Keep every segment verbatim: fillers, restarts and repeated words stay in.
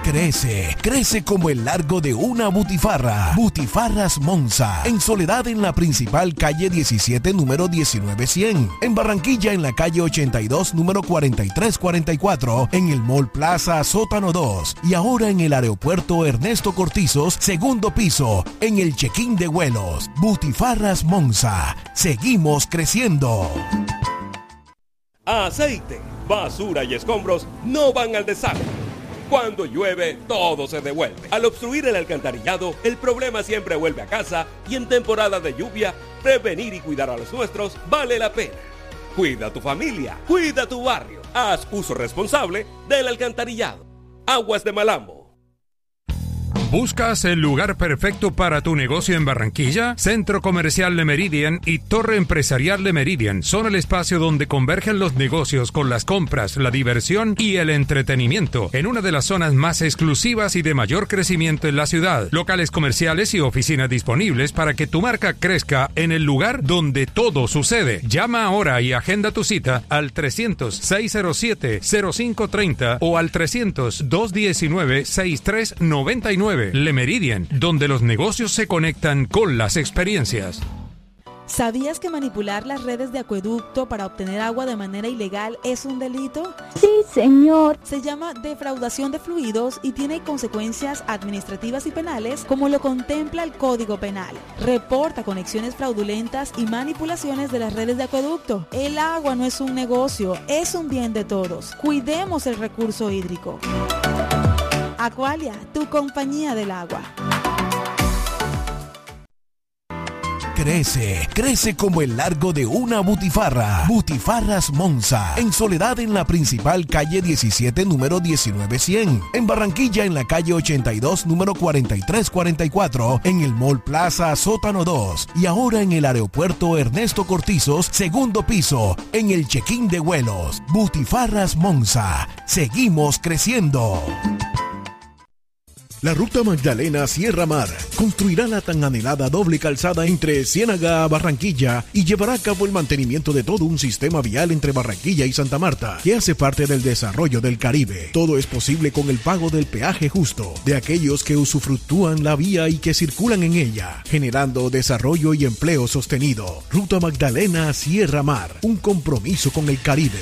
Crece, crece como el largo de una butifarra. Butifarras Monza, en Soledad en la principal calle diecisiete, número diecinueve cien. En Barranquilla en la calle ochenta y dos, número cuarenta y tres cuarenta y cuatro. En el Mall Plaza Sótano dos. Y ahora en el aeropuerto Ernesto Cortizos, segundo piso, en el check-in de vuelos. Butifarras Monza, seguimos creciendo. Aceite, basura y escombros no van al desagüe. Cuando llueve, todo se devuelve. Al obstruir el alcantarillado, el problema siempre vuelve a casa y en temporada de lluvia, prevenir y cuidar a los nuestros vale la pena. Cuida a tu familia, cuida tu barrio. Haz uso responsable del alcantarillado. Aguas de Malambo. ¿Buscas el lugar perfecto para tu negocio en Barranquilla? Centro Comercial Le Meridian y Torre Empresarial Le Meridian son el espacio donde convergen los negocios con las compras, la diversión y el entretenimiento en una de las zonas más exclusivas y de mayor crecimiento en la ciudad. Locales comerciales y oficinas disponibles para que tu marca crezca en el lugar donde todo sucede. Llama ahora y agenda tu cita al trescientos, seiscientos siete, cero cinco treinta o al trescientos, doscientos diecinueve, sesenta y tres noventa y nueve. Le Meridian, donde los negocios se conectan con las experiencias. ¿Sabías que manipular las redes de acueducto para obtener agua de manera ilegal es un delito? Sí, señor. Se llama defraudación de fluidos y tiene consecuencias administrativas y penales como lo contempla el Código Penal. Reporta conexiones fraudulentas y manipulaciones de las redes de acueducto. El agua no es un negocio, es un bien de todos. Cuidemos el recurso hídrico. Aqualia, tu compañía del agua. Crece, crece como el largo de una butifarra. Butifarras Monza, en Soledad en la principal calle diecisiete, número diecinueve cien. En Barranquilla en la calle ochenta y dos, número cuarenta y tres cuarenta y cuatro. En el Mall Plaza Sótano dos. Y ahora en el aeropuerto Ernesto Cortizos, segundo piso, en el check-in de vuelos. Butifarras Monza, seguimos creciendo. La Ruta Magdalena Sierra Mar construirá la tan anhelada doble calzada entre Ciénaga a Barranquilla y llevará a cabo el mantenimiento de todo un sistema vial entre Barranquilla y Santa Marta, que hace parte del desarrollo del Caribe. Todo es posible con el pago del peaje justo de aquellos que usufructúan la vía y que circulan en ella, generando desarrollo y empleo sostenido. Ruta Magdalena Sierra Mar, un compromiso con el Caribe.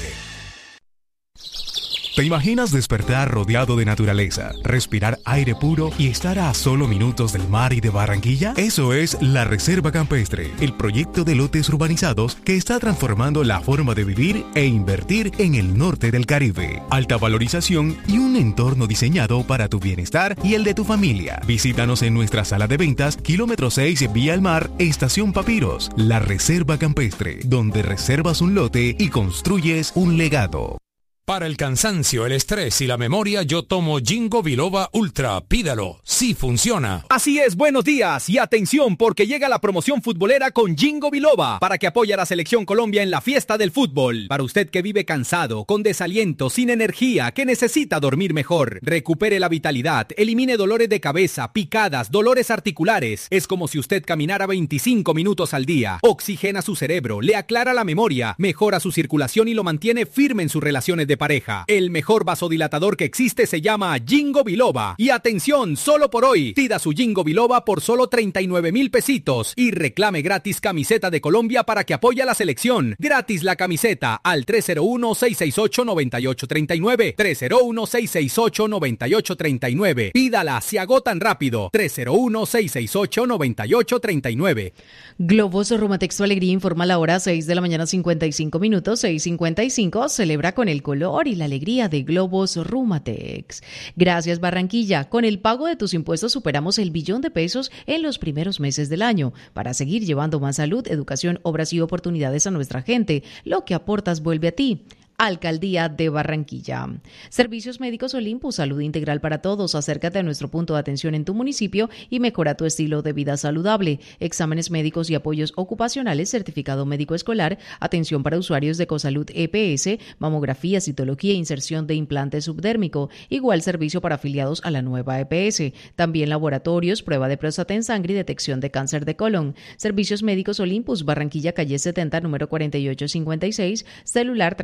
¿Te imaginas despertar rodeado de naturaleza, respirar aire puro y estar a solo minutos del mar y de Barranquilla? Eso es la Reserva Campestre, el proyecto de lotes urbanizados que está transformando la forma de vivir e invertir en el norte del Caribe. Alta valorización y un entorno diseñado para tu bienestar y el de tu familia. Visítanos en nuestra sala de ventas, kilómetro seis, Vía al Mar, Estación Papiros. La Reserva Campestre, donde reservas un lote y construyes un legado. Para el cansancio, el estrés y la memoria, yo tomo Ginkgo Biloba Ultra. Pídalo, sí funciona. Así es, buenos días y atención porque llega la promoción futbolera con Ginkgo Biloba para que apoye a la Selección Colombia en la fiesta del fútbol. Para usted que vive cansado, con desaliento, sin energía, que necesita dormir mejor, recupere la vitalidad, elimine dolores de cabeza, picadas, dolores articulares. Es como si usted caminara veinticinco minutos al día. Oxigena su cerebro, le aclara la memoria, mejora su circulación y lo mantiene firme en sus relaciones de pareja. El mejor vasodilatador que existe se llama Ginkgo Biloba. Y atención, solo por hoy, pida su Ginkgo Biloba por solo treinta y nueve mil pesitos y reclame gratis camiseta de Colombia para que apoye a la selección. Gratis la camiseta al tres cero uno, seis seis ocho, nueve ocho tres nueve, tres cero uno, seis seis ocho, nueve ocho tres nueve. Pídala, se agotan rápido. tres cero uno, seis seis ocho, nueve ocho tres nueve. Globos Rumatex Tu Alegría informa la hora seis de la mañana cincuenta y cinco minutos, seis cincuenta y cinco. Celebra con el color y la alegría de Globos Rumatex. Gracias Barranquilla. Con el pago de tus impuestos superamos el billón de pesos en los primeros meses del año para seguir llevando más salud, educación, obras y oportunidades a nuestra gente. Lo que aportas vuelve a ti. Alcaldía de Barranquilla. Servicios Médicos Olympus, salud integral para todos. Acércate a nuestro punto de atención en tu municipio y mejora tu estilo de vida saludable. Exámenes médicos y apoyos ocupacionales, certificado médico escolar, atención para usuarios de Ecosalud E P S, mamografía, citología e inserción de implante subdérmico. Igual servicio para afiliados a la nueva E P S. También laboratorios, prueba de próstata en sangre y detección de cáncer de colon. Servicios Médicos Olympus, Barranquilla, calle setenta, número cuarenta y ocho cincuenta y seis, celular tres uno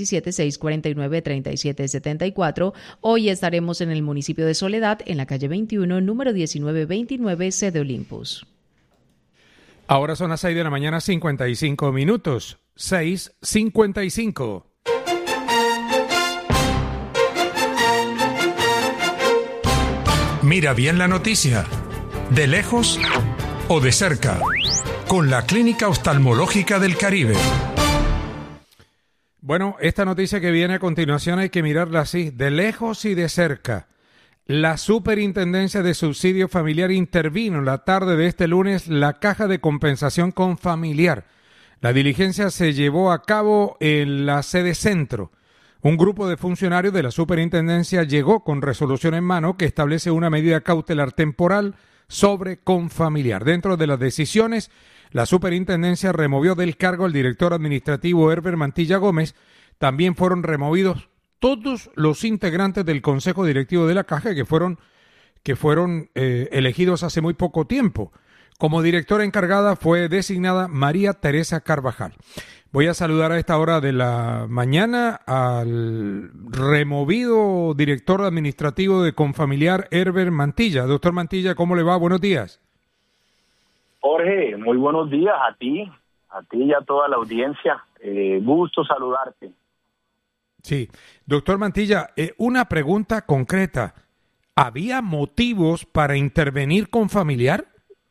diecisiete, seiscientos cuarenta y nueve, treinta y siete setenta y cuatro. Hoy estaremos en el municipio de Soledad, en la calle veintiuno, número diecinueve veintinueve, sede Olympus. Ahora son las seis de la mañana, cincuenta y cinco minutos. seis cincuenta y cinco. Mira bien la noticia, de lejos o de cerca, con la Clínica Oftalmológica del Caribe. Bueno, esta noticia que viene a continuación hay que mirarla así, de lejos y de cerca. La Superintendencia de Subsidio Familiar intervino en la tarde de este lunes la Caja de Compensación Confamiliar. La diligencia se llevó a cabo en la sede centro. Un grupo de funcionarios de la superintendencia llegó con resolución en mano que establece una medida cautelar temporal sobre Confamiliar. Dentro de las decisiones, la superintendencia removió del cargo al director administrativo Herbert Mantilla Gómez. También fueron removidos todos los integrantes del Consejo Directivo de la Caja que fueron, que fueron eh, elegidos hace muy poco tiempo. Como directora encargada fue designada María Teresa Carvajal. Voy a saludar a esta hora de la mañana al removido director administrativo de Confamiliar, Herbert Mantilla. Doctor Mantilla, ¿cómo le va? Buenos días. Jorge, muy buenos días a ti, a ti y a toda la audiencia. Eh, gusto saludarte. Sí. Doctor Mantilla, eh, una pregunta concreta. ¿Había motivos para intervenir Confamiliar?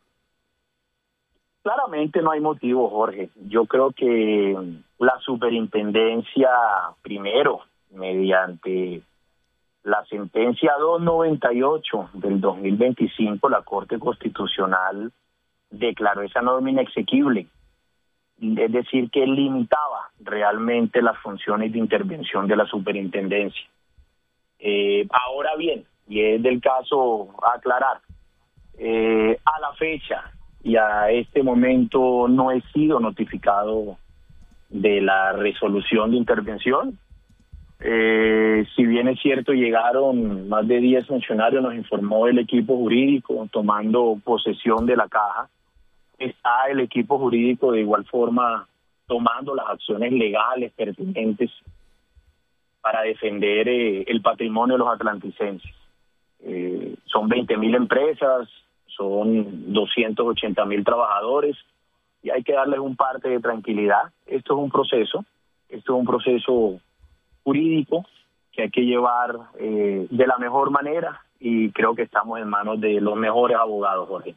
Claramente no hay motivo, Jorge. Yo creo que la superintendencia, primero, mediante la sentencia doscientos noventa y ocho del dos mil veinticinco, la Corte Constitucional declaró esa norma inexequible. Es decir, que limitaba realmente las funciones de intervención de la superintendencia. Eh, ahora bien, y es del caso aclarar, eh, a la fecha y a este momento no he sido notificado de la resolución de intervención. Eh, si bien es cierto, llegaron más de diez funcionarios, nos informó el equipo jurídico tomando posesión de la caja. Está el equipo jurídico de igual forma tomando las acciones legales pertinentes para defender eh, el patrimonio de los atlanticenses. Eh, son veinte mil empresas, son doscientos ochenta mil trabajadores y hay que darles un parte de tranquilidad. Esto es un proceso, esto es un proceso jurídico que hay que llevar eh, de la mejor manera y creo que estamos en manos de los mejores abogados, Jorge.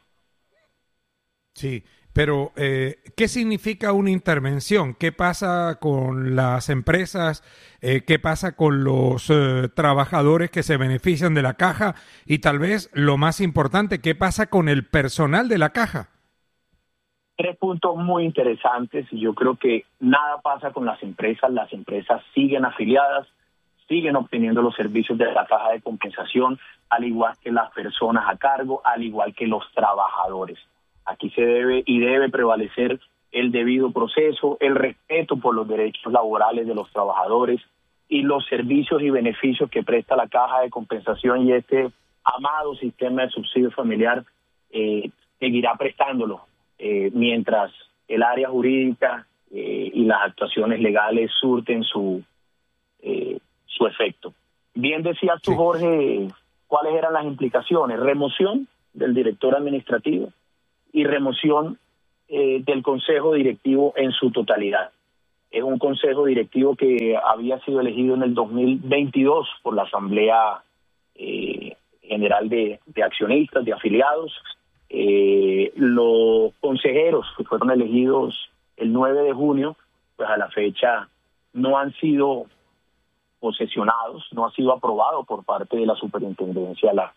Sí, pero eh, ¿qué significa una intervención? ¿Qué pasa con las empresas? Eh, ¿Qué pasa con los eh, trabajadores que se benefician de la caja? Y tal vez lo más importante, ¿qué pasa con el personal de la caja? Tres puntos muy interesantes. Yo creo que nada pasa con las empresas. Las empresas siguen afiliadas, siguen obteniendo los servicios de la caja de compensación, al igual que las personas a cargo, al igual que los trabajadores. Aquí se debe y debe prevalecer el debido proceso, el respeto por los derechos laborales de los trabajadores y los servicios y beneficios que presta la caja de compensación, y este amado sistema de subsidio familiar eh, seguirá prestándolo eh, mientras el área jurídica eh, y las actuaciones legales surten su, eh, su efecto. Bien decías tú, sí, Jorge, cuáles eran las implicaciones: remoción del director administrativo y remoción eh, del consejo directivo en su totalidad. Es un consejo directivo que había sido elegido en el dos mil veintidós por la Asamblea eh, General de, de Accionistas, de Afiliados. Eh, los consejeros que fueron elegidos el nueve de junio, pues a la fecha no han sido posesionados, no ha sido aprobado por parte de la superintendencia la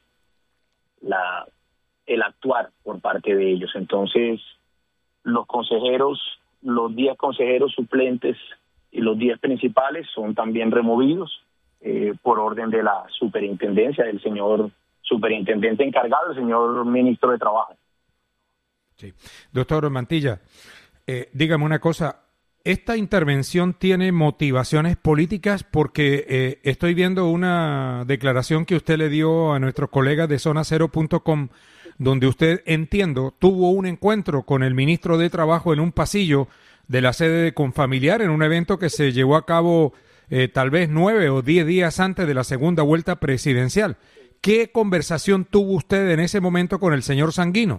la el actuar por parte de ellos. Entonces, los consejeros, los diez consejeros suplentes y los diez principales son también removidos eh, por orden de la superintendencia, del señor superintendente encargado, el señor ministro de Trabajo. Sí. Doctor Mantilla, eh, dígame una cosa. ¿Esta intervención tiene motivaciones políticas? Porque eh, estoy viendo una declaración que usted le dio a nuestros colegas de zona cero punto com, donde usted, entiendo, tuvo un encuentro con el ministro de Trabajo en un pasillo de la sede de Confamiliar, en un evento que se llevó a cabo eh, tal vez nueve o diez días antes de la segunda vuelta presidencial. ¿Qué conversación tuvo usted en ese momento con el señor Sanguino?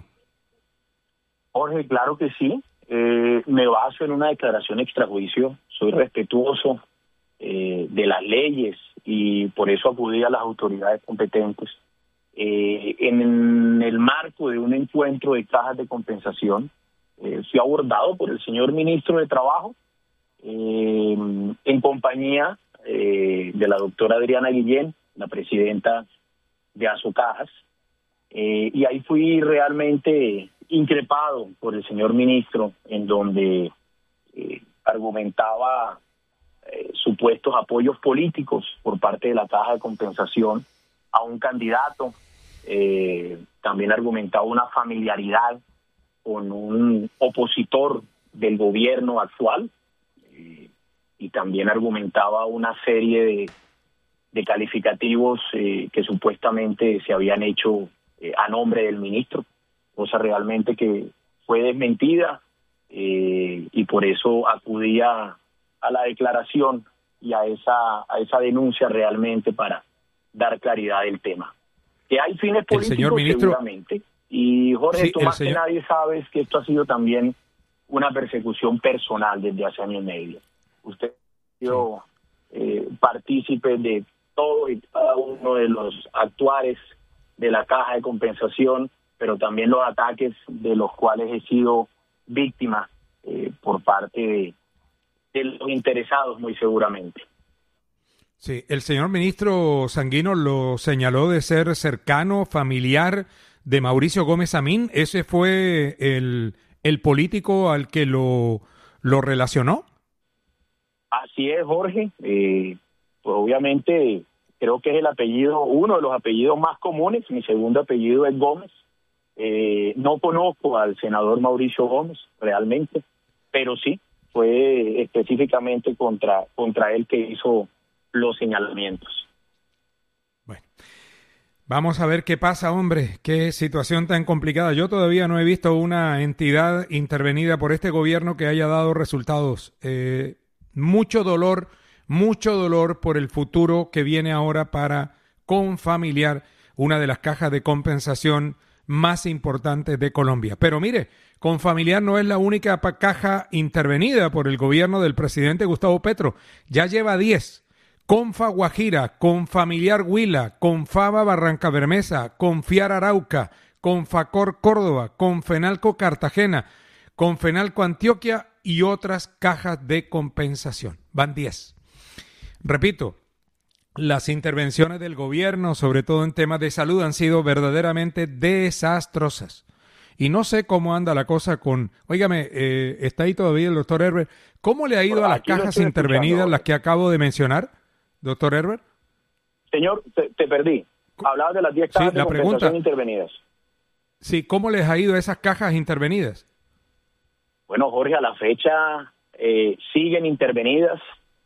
Jorge, claro que sí. Eh, me baso en una declaración extrajuicio. Soy respetuoso eh, de las leyes y por eso acudí a las autoridades competentes. Eh, en el marco de un encuentro de cajas de compensación, eh, fui abordado por el señor ministro de Trabajo eh, en compañía eh, de la doctora Adriana Guillén, la presidenta de Asocajas, eh, y ahí fui realmente increpado por el señor ministro, en donde eh, argumentaba eh, supuestos apoyos políticos por parte de la caja de compensación a un candidato. Eh, también argumentaba una familiaridad con un opositor del gobierno actual eh, y también argumentaba una serie de, de calificativos eh, que supuestamente se habían hecho eh, a nombre del ministro, cosa realmente que fue desmentida eh, y por eso acudía a la declaración y a esa, a esa denuncia realmente para dar claridad del tema. Que hay fines políticos, el señor ministro, seguramente. Y Jorge, sí, tú más señor... que nadie sabes que esto ha sido también una persecución personal desde hace año y medio. Usted ha sido sí. eh, partícipe de todo y cada uno de los actuares de la caja de compensación, pero también los ataques de los cuales he sido víctima eh, por parte de, de los interesados, muy seguramente. Sí, el señor ministro Sanguino lo señaló de ser cercano, familiar de Mauricio Gómez Amín. ¿Ese fue el, el político al que lo, lo relacionó? Así es, Jorge. Eh, pues obviamente creo que es el apellido, uno de los apellidos más comunes. Mi segundo apellido es Gómez. Eh, no conozco al senador Mauricio Gómez realmente, pero sí, fue específicamente contra, contra él que hizo los señalamientos. Bueno, vamos a ver qué pasa, hombre, qué situación tan complicada. Yo todavía no he visto una entidad intervenida por este gobierno que haya dado resultados. Eh, mucho dolor, mucho dolor por el futuro que viene ahora para Confamiliar, una de las cajas de compensación más importantes de Colombia. Pero mire, Confamiliar no es la única caja intervenida por el gobierno del presidente Gustavo Petro. Ya lleva diez. Confa Guajira, Confamiliar Huila, Confava Barranca Bermeja, Confiar Arauca, Confacor Córdoba, Confenalco Cartagena, Confenalco Antioquia y otras cajas de compensación. Van diez. Repito, las intervenciones del gobierno, sobre todo en temas de salud, han sido verdaderamente desastrosas. Y no sé cómo anda la cosa con... Óigame, eh, está ahí todavía el doctor Herbert. ¿Cómo le ha ido bueno, a las cajas intervenidas, las que acabo de mencionar? Doctor Herbert. Señor, te, te perdí. Hablabas de las diez cajas sí, de compensación pregunta, intervenidas. Sí, ¿cómo les ha ido a esas cajas intervenidas? Bueno, Jorge, a la fecha eh, siguen intervenidas.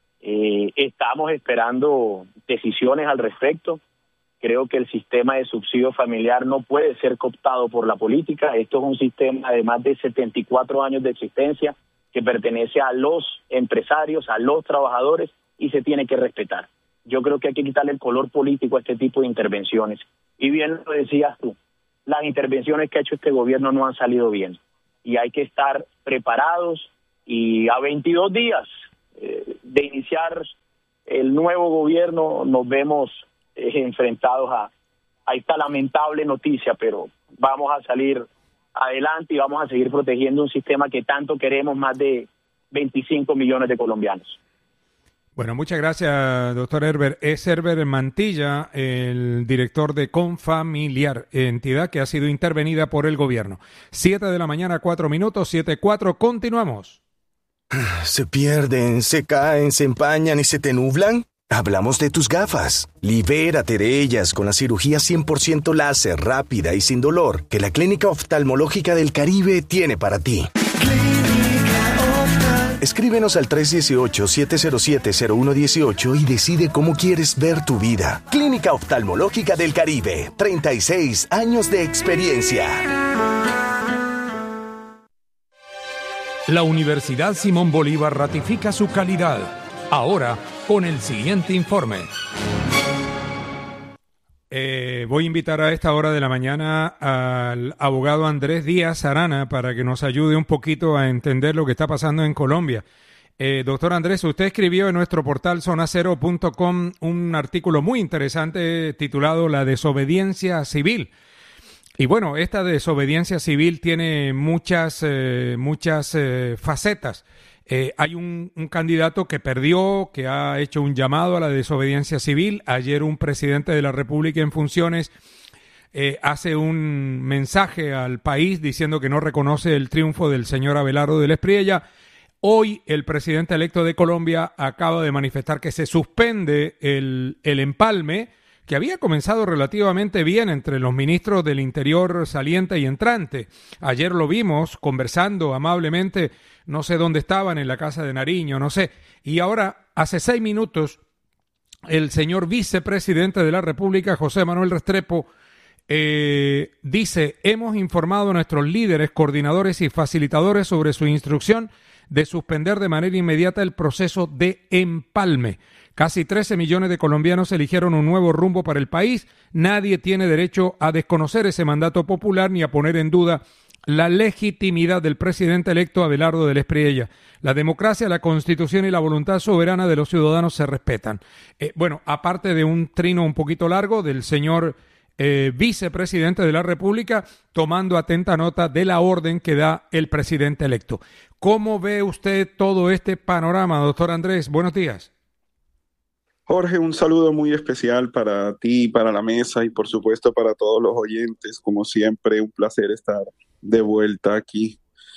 Eh, estamos esperando decisiones al respecto. Creo que el sistema de subsidio familiar no puede ser cooptado por la política. Esto es un sistema de más de setenta y cuatro años de existencia que pertenece a los empresarios, a los trabajadores, y se tiene que respetar. Yo creo que hay que quitarle el color político a este tipo de intervenciones. Y bien lo decías tú, las intervenciones que ha hecho este gobierno no han salido bien. Y hay que estar preparados y a veintidós días eh, de iniciar el nuevo gobierno nos vemos eh, enfrentados a, a esta lamentable noticia, pero vamos a salir adelante y vamos a seguir protegiendo un sistema que tanto queremos más de veinticinco millones de colombianos. Bueno, muchas gracias, doctor Herbert. Es Herbert Mantilla, el director de Confamiliar, entidad que ha sido intervenida por el gobierno. Siete de la mañana, cuatro minutos, siete cuatro, continuamos. ¿Se pierden, se caen, se empañan y se te nublan? Hablamos de tus gafas. Libérate de ellas con la cirugía cien por ciento láser, rápida y sin dolor que la Clínica Oftalmológica del Caribe tiene para ti. Escríbenos al tres uno ocho, siete cero siete, cero uno uno ocho y decide cómo quieres ver tu vida. Clínica Oftalmológica del Caribe, treinta y seis años de experiencia. La Universidad Simón Bolívar ratifica su calidad, Ahora, con el siguiente informe. Eh, voy a invitar a esta hora de la mañana al abogado Andrés Díaz Arana para que nos ayude un poquito a entender lo que está pasando en Colombia. Eh, doctor Andrés, usted escribió en nuestro portal zona cero punto com un artículo muy interesante titulado La desobediencia civil. Y bueno, esta desobediencia civil tiene muchas, eh, muchas eh, facetas. Eh, hay un, un candidato que perdió, que ha hecho un llamado a la desobediencia civil. Ayer un presidente de la República en funciones eh, hace un mensaje al país diciendo que no reconoce el triunfo del señor Abelardo del Espriella. Hoy el presidente electo de Colombia acaba de manifestar que se suspende el, el empalme, que había comenzado relativamente bien entre los ministros del Interior saliente y entrante. Ayer lo vimos conversando amablemente, no sé dónde estaban, en la casa de Nariño, no sé. Y ahora, hace seis minutos, el señor vicepresidente de la República, José Manuel Restrepo, eh, dice: hemos informado a nuestros líderes, coordinadores y facilitadores sobre su instrucción de suspender de manera inmediata el proceso de empalme. Casi trece millones de colombianos eligieron un nuevo rumbo para el país. Nadie tiene derecho a desconocer ese mandato popular ni a poner en duda la legitimidad del presidente electo Abelardo del Espriella. La democracia, la Constitución y la voluntad soberana de los ciudadanos se respetan. Eh, bueno, aparte de un trino un poquito largo del señor eh, vicepresidente de la República, tomando atenta nota de la orden que da el presidente electo. ¿Cómo ve usted todo este panorama, doctor Andrés? Buenos días. Jorge, un saludo muy especial para ti, para la mesa y por supuesto para todos los oyentes. Como siempre, un placer estar de vuelta aquí.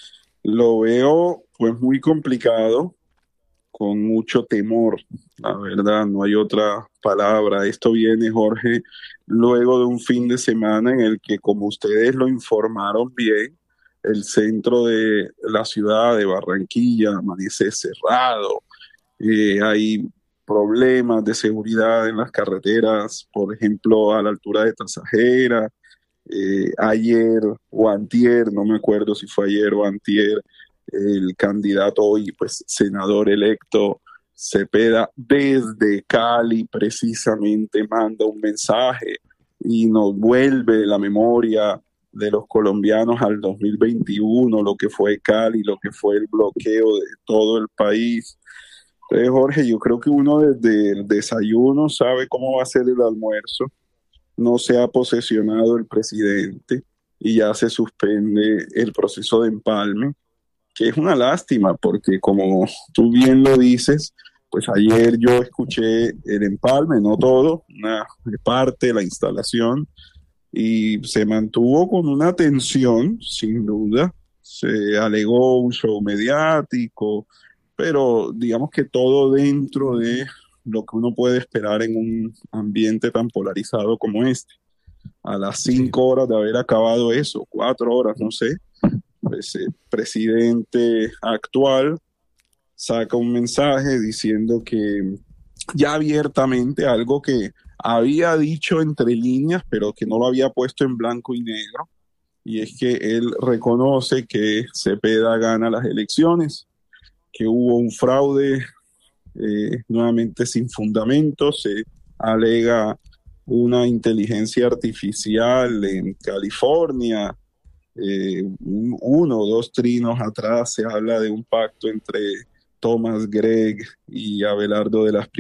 Lo veo pues muy complicado, con mucho temor, la verdad, no hay otra palabra. Esto viene, Jorge, luego de un fin de semana en el que, como ustedes lo informaron bien, el centro de la ciudad de Barranquilla amanece cerrado. Eh, hay problemas de seguridad en las carreteras, por ejemplo, a la altura de Tasajera. Eh, ayer o antier, no me acuerdo si fue ayer o antier, el candidato hoy, pues senador electo Cepeda, desde Cali precisamente manda un mensaje y nos vuelve la memoria de los colombianos al dos mil veintiuno, lo que fue Cali, lo que fue el bloqueo de todo el país. Entonces, Jorge, yo creo que uno desde el desayuno sabe cómo va a ser el almuerzo. No se ha posesionado el presidente y ya se suspende el proceso de empalme, que es una lástima porque, como tú bien lo dices, pues ayer yo escuché el empalme, no todo, una parte de la instalación, y se mantuvo con una tensión, sin duda. Se alegó un show mediático, pero digamos que todo dentro de lo que uno puede esperar en un ambiente tan polarizado como este. A las cinco horas de haber acabado eso, cuatro horas, no sé, pues el presidente actual saca un mensaje diciendo que ya abiertamente algo que había dicho entre líneas, pero que no lo había puesto en blanco y negro, y es que él reconoce que Cepeda gana las elecciones, que hubo un fraude eh, nuevamente sin fundamento. Se alega una inteligencia artificial en California. Eh, un, uno o dos trinos atrás se habla de un pacto entre Thomas Gregg y Abelardo de las